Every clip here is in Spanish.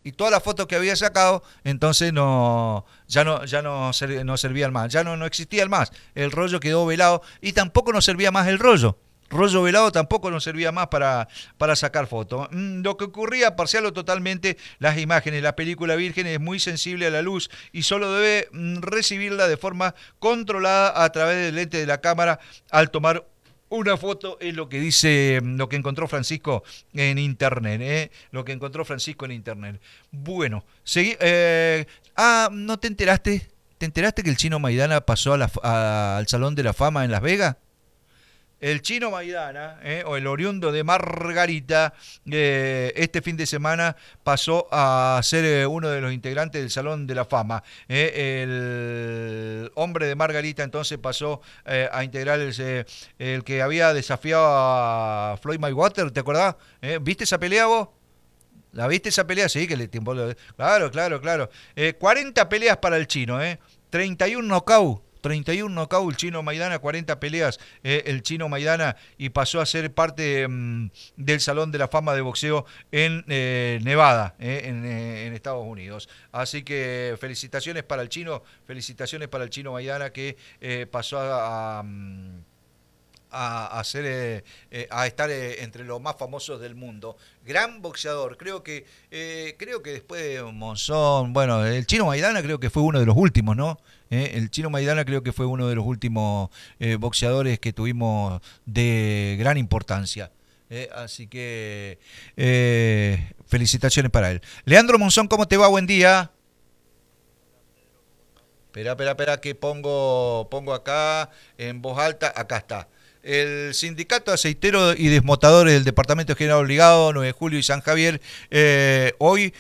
y todas las fotos que había sacado, entonces no servían más, no existía el más, el rollo quedó velado y tampoco nos servía más el rollo velado tampoco nos servía más para sacar fotos. Lo que ocurría parcial o totalmente las imágenes. La película virgen es muy sensible a la luz y solo debe recibirla de forma controlada a través del lente de la cámara al tomar una foto. Es lo que dice, lo que encontró Francisco en internet, lo que encontró Francisco en internet. Bueno, ¿no te enteraste? ¿Te enteraste que el chino Maidana pasó al Salón de la Fama en Las Vegas? El chino Maidana, o el oriundo de Margarita, este fin de semana pasó a ser uno de los integrantes del Salón de la Fama. El hombre de Margarita entonces pasó a integrar el que había desafiado a Floyd Mayweather, ¿te acordás? ¿Viste esa pelea vos? ¿La viste esa pelea? Sí, que le timbó. Claro, claro, claro. 40 peleas para el chino, 31 knockout. 31 knockout el chino Maidana, 40 peleas el chino Maidana y pasó a ser parte del Salón de la Fama de Boxeo en Nevada, en Estados Unidos. Así que felicitaciones para el chino Maidana que pasó a estar entre los más famosos del mundo. Gran boxeador, creo que después de Monzón, bueno, el Chino Maidana creo que fue uno de los últimos, ¿no? El Chino Maidana creo que fue uno de los últimos boxeadores que tuvimos de gran importancia. Así que felicitaciones para él. Leandro Monzón, ¿cómo te va? Buen día. Espera, que pongo acá en voz alta, acá está. El Sindicato de Aceiteros y Desmotadores del Departamento General Obligado, 9 de Julio y San Javier, hoy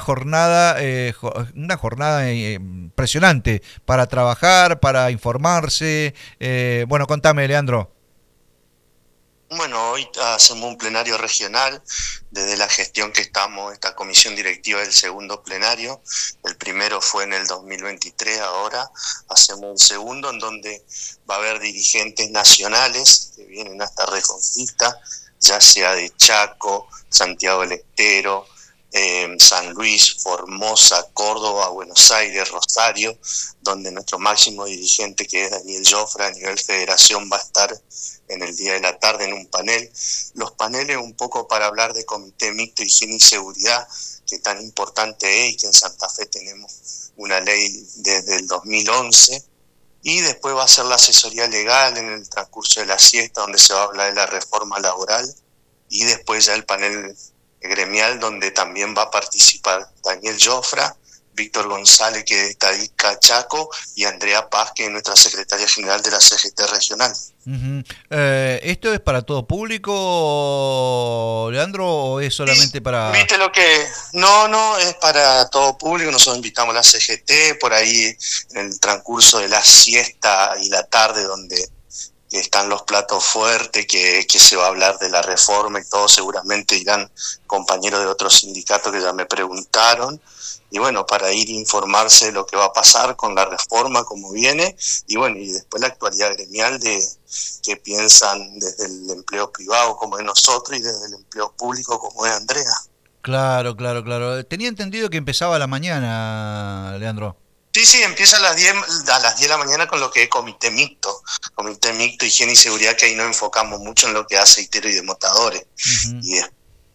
una jornada impresionante para trabajar, para informarse. Bueno, contame, Leandro. Bueno, hoy hacemos un plenario regional desde la gestión que estamos, esta comisión directiva del segundo plenario. El primero fue en el 2023, ahora hacemos un segundo en donde va a haber dirigentes nacionales que vienen hasta Reconquista, ya sea de Chaco, Santiago del Estero, San Luis, Formosa, Córdoba, Buenos Aires, Rosario, donde nuestro máximo dirigente, que es Daniel Jofra, a nivel federación, va a estar en el día de la tarde en un panel. Los paneles un poco para hablar de Comité Mixto de Higiene y Seguridad, que tan importante es y que en Santa Fe tenemos una ley desde el 2011. Y después va a ser la asesoría legal en el transcurso de la siesta, donde se va a hablar de la reforma laboral. Y después ya el panel gremial, donde también va a participar Daniel Jofra, Víctor González, que es de Estadística Chaco, y Andrea Paz, que es nuestra secretaria general de la CGT regional. Uh-huh. ¿Esto es para todo público, Leandro, o es Y solamente para... viste lo que, no, es para todo público. Nosotros invitamos a la CGT por ahí en el transcurso de la siesta y la tarde, donde están los platos fuertes, que se va a hablar de la reforma y todo. Seguramente irán compañeros de otros sindicatos que ya me preguntaron, y bueno, para ir a informarse de lo que va a pasar con la reforma, cómo viene, y bueno, y después la actualidad gremial de qué piensan desde el empleo privado como es nosotros y desde el empleo público como es Andrea. Claro, claro, claro. Tenía entendido que empezaba a la mañana, Leandro. Sí, sí, empieza a las 10 de la mañana con lo que es comité mixto, higiene y seguridad, que ahí nos enfocamos mucho en lo que es aceitero y demotadores. Uh-huh. Y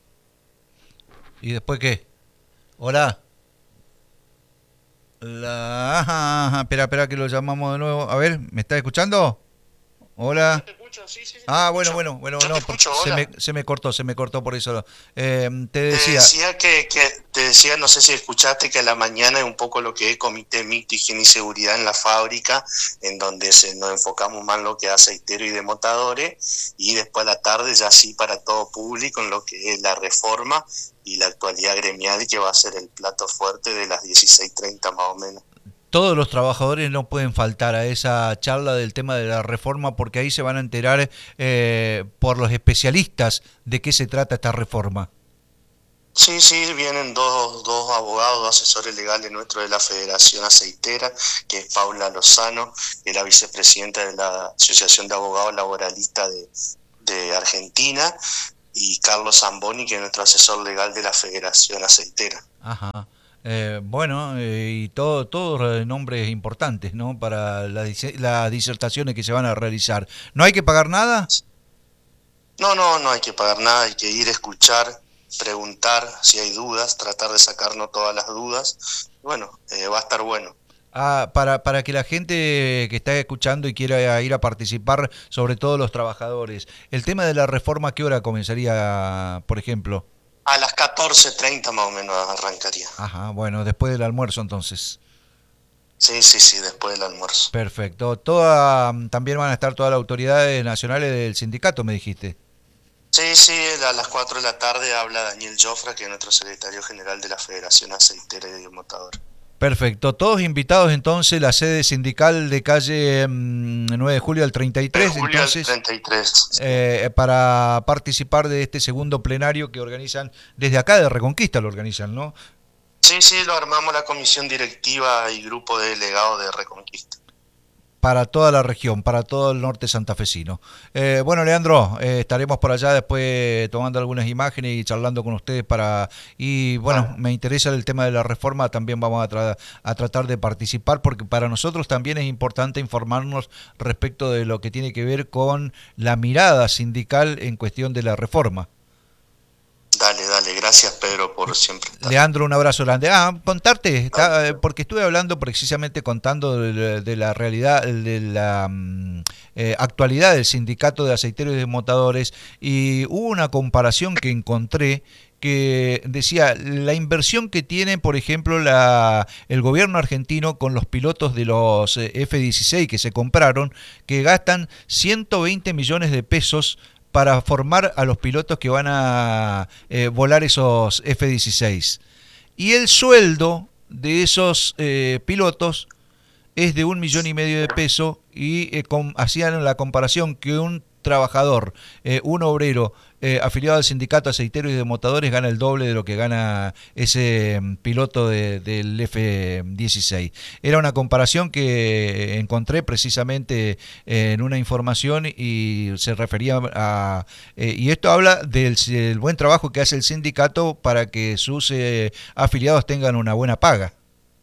¿Y después qué? Hola. Ajá, espera que lo llamamos de nuevo. A ver, ¿me está escuchando? yo Hola. te escucho, sí, sí, yo te Ah, escucho. bueno, Yo te no, escucho, se hola. me, se me cortó por eso. Te Te decía, decía te decía, no sé si escuchaste, que a la mañana es un poco lo que es comité mixto, higiene y seguridad en la fábrica, en donde nos enfocamos más en lo que es aceitero y demotadores, y después a la tarde ya sí para todo público en lo que es la reforma y la actualidad gremial, que va a ser el plato fuerte de las 16:30 más o menos. todos los trabajadores no pueden faltar a esa charla del tema de la reforma porque ahí se van a enterar por los especialistas de qué se trata esta reforma. Sí, sí, vienen dos abogados, dos asesores legales nuestros de la Federación Aceitera, que es Paula Lozano, que es la vicepresidenta de la Asociación de Abogados Laboralistas de Argentina, y Carlos Zamboni, que es nuestro asesor legal de la Federación Aceitera. Ajá. Bueno, y todos nombres importantes, ¿no? Para las disertaciones que se van a realizar. ¿No hay que pagar nada? No hay que pagar nada, hay que ir a escuchar, preguntar si hay dudas, tratar de sacarnos todas las dudas. Bueno, va a estar bueno. Para que la gente que está escuchando y quiera ir a participar, sobre todo los trabajadores, el tema de la reforma, ¿a qué hora comenzaría, por ejemplo? A las 14:30 más o menos arrancaría. Ajá, bueno, después del almuerzo entonces. Sí, después del almuerzo. Perfecto. También van a estar todas las autoridades nacionales del sindicato, me dijiste. Sí, a las 4 de la tarde habla Daniel Jofra, que es nuestro secretario general de la Federación Aceitera y Desmotadora. Perfecto. Todos invitados entonces, la sede sindical de calle 9 de julio al 33, De julio entonces, al 33. para participar de este segundo plenario que organizan desde acá de Reconquista, lo organizan, ¿no? Sí, lo armamos la comisión directiva y grupo de delegados de Reconquista. Para toda la región, para todo el norte santafesino. Bueno, Leandro, estaremos por allá después tomando algunas imágenes y charlando con ustedes y bueno, me interesa el tema de la reforma, también vamos a tratar de participar, porque para nosotros también es importante informarnos respecto de lo que tiene que ver con la mirada sindical en cuestión de la reforma. Dale, gracias Pedro por siempre estar. Leandro, un abrazo grande. Contarte, porque estuve hablando precisamente contando de la realidad, de la actualidad del sindicato de aceiteros y desmotadores, y hubo una comparación que encontré que decía la inversión que tiene, por ejemplo, el gobierno argentino con los pilotos de los F-16 que se compraron, que gastan 120 millones de pesos para formar a los pilotos que van a volar esos F-16. Y el sueldo de esos pilotos es de 1,5 millones de pesos y hacían la comparación que un trabajador, un obrero afiliado al sindicato aceitero y desmotadores gana el doble de lo que gana ese piloto del F-16. Era una comparación que encontré precisamente en una información y se refería y esto habla del buen trabajo que hace el sindicato para que sus afiliados tengan una buena paga.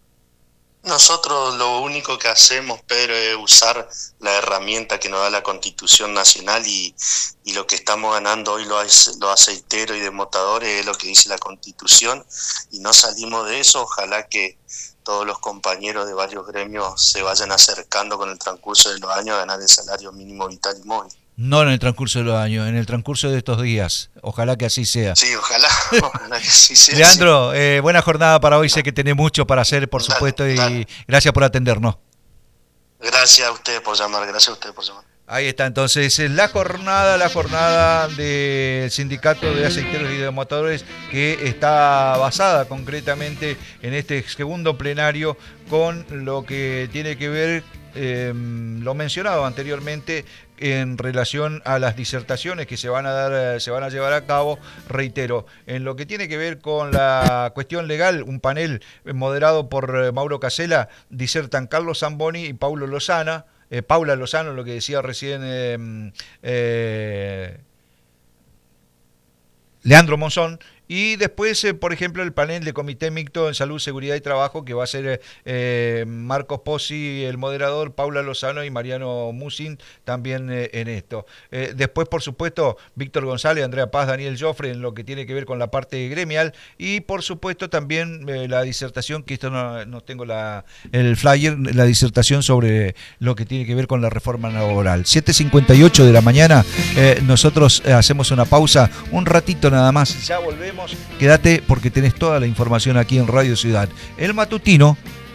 Nosotros lo único que hacemos, Pedro, es usar la herramienta que nos da la Constitución Nacional y lo que estamos ganando hoy los aceiteros y desmotadores es lo que dice la Constitución y no salimos de eso. Ojalá que todos los compañeros de varios gremios se vayan acercando con el transcurso de los años a ganar el salario mínimo vital y móvil. No en el transcurso de los años, en el transcurso de estos días. Ojalá que así sea. Sí, ojalá que sí sea. Leandro, buena jornada para hoy. Sé que tenés mucho para hacer, por supuesto, y gracias por atendernos. Gracias a ustedes por llamar, Ahí está entonces la jornada del sindicato de aceiteros y desmotadores, que está basada concretamente en este segundo plenario con lo que tiene que ver, lo mencionado anteriormente, en relación a las disertaciones que se van a llevar a cabo. Reitero, en lo que tiene que ver con la cuestión legal, un panel moderado por Mauro Casella, disertan Carlos Zamboni y Paula Lozano, lo que decía recién Leandro Monzón. Y después, por ejemplo, el panel de Comité Mixto en Salud, Seguridad y Trabajo, que va a ser Marcos Pozzi, el moderador, Paula Lozano y Mariano Musin también en esto. Después, por supuesto, Víctor González, Andrea Paz, Daniel Joffre en lo que tiene que ver con la parte gremial. Y, por supuesto, también la disertación, que esto no tengo el flyer, la disertación sobre lo que tiene que ver con la reforma laboral. 7:58 de la mañana, nosotros hacemos una pausa, un ratito nada más. Ya volvemos. Quédate porque tenés toda la información aquí en Radio Ciudad. El matutino